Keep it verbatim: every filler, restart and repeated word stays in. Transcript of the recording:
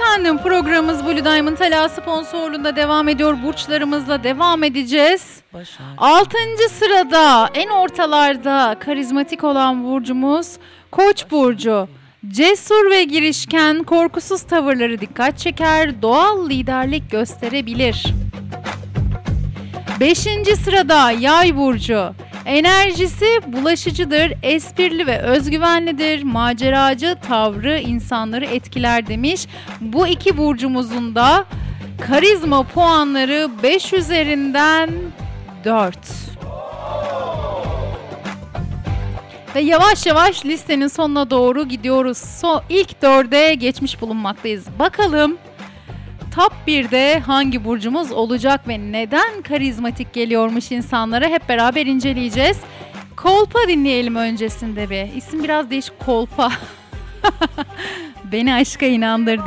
efendim, programımız Blue Diamond Hala sponsorluğunda devam ediyor. Burçlarımızla devam edeceğiz. Altıncı sırada, en ortalarda karizmatik olan burcumuz Koç burcu. Cesur ve girişken, korkusuz tavırları dikkat çeker, doğal liderlik gösterebilir. Beşinci sırada Yay burcu. Enerjisi bulaşıcıdır, esprili ve özgüvenlidir, maceracı tavrı insanları etkiler demiş. Bu iki burcumuzun da karizma puanları beş üzerinden dört. Ve yavaş yavaş listenin sonuna doğru gidiyoruz. So, ilk dörde geçmiş bulunmaktayız. Bakalım Top birde hangi burcumuz olacak ve neden karizmatik geliyormuş insanlara, hep beraber inceleyeceğiz. Kolpa dinleyelim öncesinde bir. İsim biraz değişik, Kolpa. Beni aşka inandır.